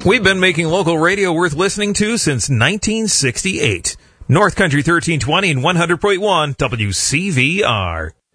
We've been making local radio worth listening to since 1968. North Country 1320 and 100.1 WCVR.